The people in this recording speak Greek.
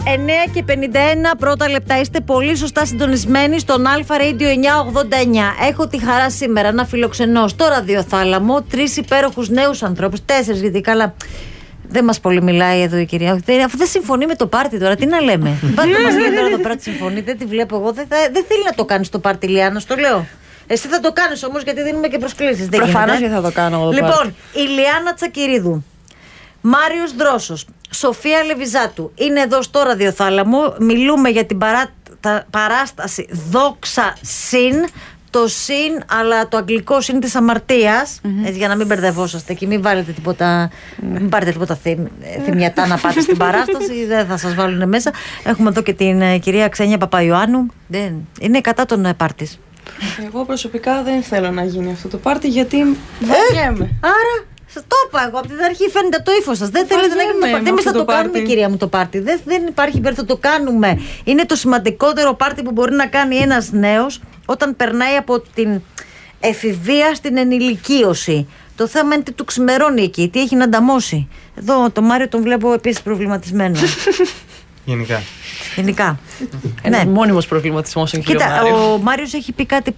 9:51 πρώτα λεπτά. Είστε πολύ σωστά συντονισμένοι στον Αλφα Radio 989. Έχω τη χαρά σήμερα να φιλοξενώ στο ραδιοθάλαμο 3 υπέροχους νέους ανθρώπους. 4, γιατί καλά. Δεν μας πολύ μιλάει εδώ η κυρία. Αφού δεν συμφωνεί με το πάρτι τώρα, τι να λέμε. Πάτε μας λέει τώρα εδώ πέρα τη συμφωνεί. Δεν τη βλέπω εγώ. Δεν θέλει να το κάνει το πάρτι, Λιάννα, στο λέω. Εσύ θα το κάνεις όμως, γιατί δίνουμε και προσκλήσεις. Προφανώς και θα το κάνω εγώ. Λοιπόν, η Λιάννα Τσακυρίδου, Μάριος Δρόσος, Σοφία Λεβιζάτου είναι εδώ στο ραδιοθάλαμο. Μιλούμε για την παράσταση Δόξα Συν. Το συν, αλλά το αγγλικό συν της αμαρτίας, για να μην μπερδευόσαστε και μην βάλετε τίποτα, μην πάρετε τίποτα θυμιατά να πάτε στην παράσταση, δεν θα σας βάλουν μέσα. Έχουμε εδώ και την κυρία Ξένια Παπαϊωάννου. Είναι κατά των πάρτις. Εγώ προσωπικά δεν θέλω να γίνει αυτό το πάρτι, γιατί βαριέμαι. Άρα, σας το είπα εγώ από την αρχή, φαίνεται το ύφος σας. Δεν θέλετε να γίνει το πάρτι. Εμείς θα το κάνουμε, κυρία μου, το πάρτι. Δεν υπάρχει θα το κάνουμε. Είναι το σημαντικότερο πάρτι που μπορεί να κάνει ένας νέος όταν περνάει από την εφηβεία στην ενηλικίωση. Το θέμα είναι τι του ξημερώνει εκεί, τι έχει να ανταμώσει. Εδώ το Μάριο τον βλέπω επίσης προβληματισμένο. Γενικά. Ναι. Ένας μόνιμος προβληματισμός. Κοίτα, ο Μάριος έχει πει κάτι